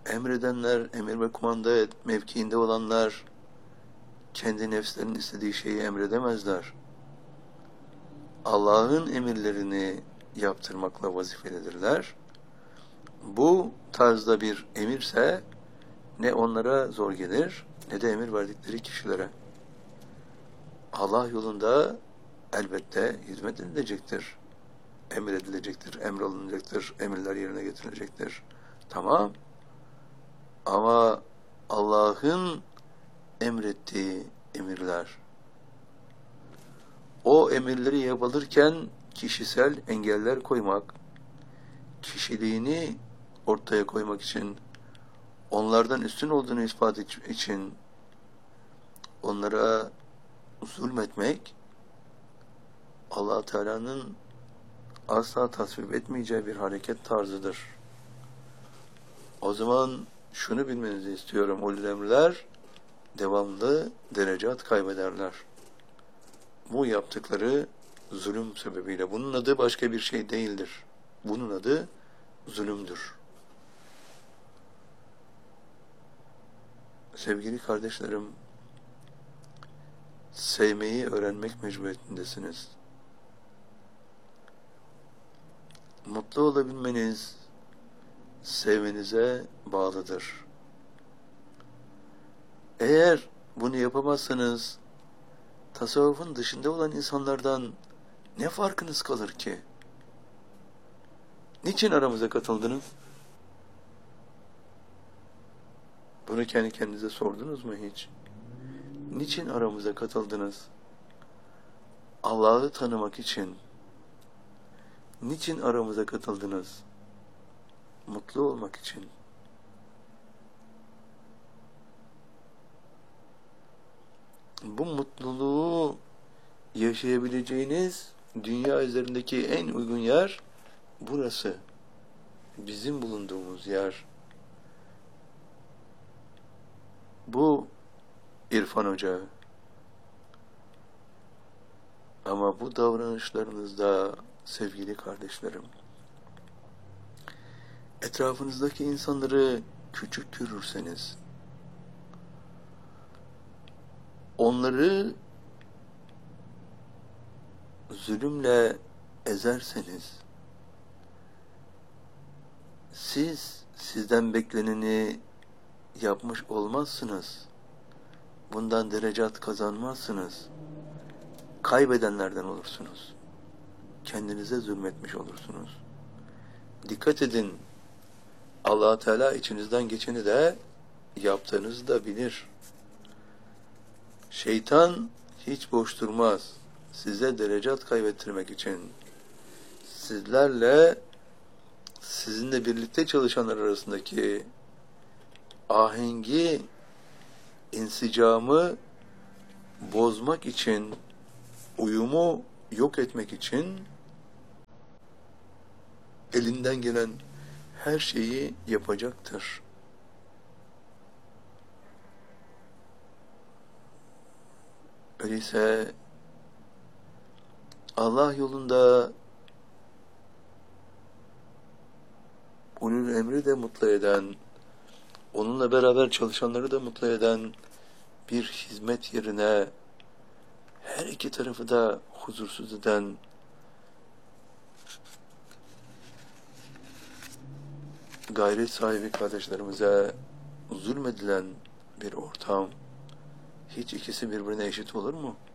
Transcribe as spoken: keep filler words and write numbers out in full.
Emredenler, emir ve kumanda mevkiinde olanlar kendi nefslerinin istediği şeyi emredemezler. Allah'ın emirlerini yaptırmakla vazifelidirler. Bu tarzda bir emirse ne onlara zor gelir ne de emir verdikleri kişilere. Allah yolunda elbette hizmet edilecektir. Emir edilecektir, emrolunacaktır, emirler yerine getirilecektir. Tamam. Ama Allah'ın emrettiği emirler, o emirleri yapılırken kişisel engeller koymak, kişiliğini ortaya koymak için, onlardan üstün olduğunu ispat için onlara zulmetmek, Allah Teala'nın asla tasvip etmeyeceği bir hareket tarzıdır. O zaman şunu bilmenizi istiyorum, ulul emrler devamlı derecat kaybederler. Bu yaptıkları zulüm sebebiyle. Bunun adı başka bir şey değildir. Bunun adı zulümdür. Sevgili kardeşlerim, sevmeyi öğrenmek mecburiyetindesiniz. Mutlu olabilmeniz sevmenize bağlıdır. Eğer bunu yapamazsanız tasavvufun dışında olan insanlardan ne farkınız kalır ki? Niçin aramıza katıldınız? Bunu kendi kendinize sordunuz mu hiç? Niçin aramıza katıldınız? Allah'ı tanımak için. Niçin aramıza katıldınız? Mutlu olmak için. Bu mutluluğu yaşayabileceğiniz dünya üzerindeki en uygun yer burası. Bizim bulunduğumuz yer. Bu İrfan Ocağı. Ama bu davranışlarınızda sevgili kardeşlerim, etrafınızdaki insanları küçük görürseniz, onları zulümle ezerseniz, siz sizden bekleneni yapmış olmazsınız. Bundan derecat kazanmazsınız. Kaybedenlerden olursunuz. Kendinize zulmetmiş olursunuz. Dikkat edin. Allah Teala içinizden geçeni de yaptığınızı da bilir. Şeytan hiç boş durmaz. Size derecat kaybettirmek için. Sizlerle, sizinle birlikte çalışanlar arasındaki ahengi, insicamı bozmak için, uyumu yok etmek için elinden gelen her şeyi yapacaktır. Öyleyse Allah yolunda ulul emri de mutlu eden, onunla beraber çalışanları da mutlu eden bir hizmet yerine her iki tarafı da huzursuz eden gayret sahibi kardeşlerimize zulmedilen bir ortam, hiç ikisi birbirine eşit olur mu?